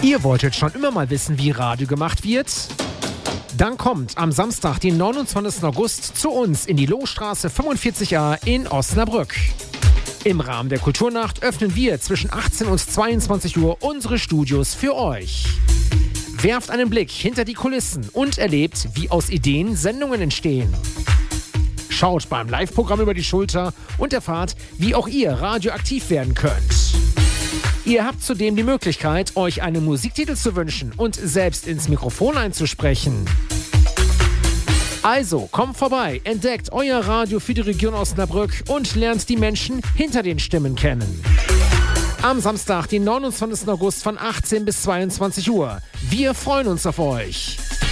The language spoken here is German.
Ihr wolltet schon immer mal wissen, wie Radio gemacht wird? Dann kommt am Samstag, den 29. August, zu uns in die Lohstraße 45a in Osnabrück. Im Rahmen der Kulturnacht öffnen wir zwischen 18 und 22 Uhr unsere Studios für euch. Werft einen Blick hinter die Kulissen und erlebt, wie aus Ideen Sendungen entstehen. Schaut beim Live-Programm über die Schulter und erfahrt, wie auch ihr radioaktiv werden könnt. Ihr habt zudem die Möglichkeit, euch einen Musiktitel zu wünschen und selbst ins Mikrofon einzusprechen. Also, kommt vorbei, entdeckt euer Radio für die Region Osnabrück und lernt die Menschen hinter den Stimmen kennen. Am Samstag, den 29. August von 18 bis 22 Uhr. Wir freuen uns auf euch.